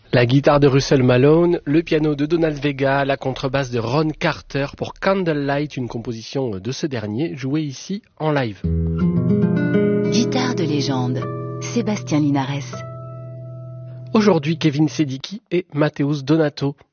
La guitare de Russell Malone, le piano de Donald Vega, la contrebasse de Ron Carter pour Candlelight, une composition de ce dernier, jouée ici en live. Guitare de légende, Sébastien Linares. Aujourd'hui, Kevin Sedicki et Mateusz Donato.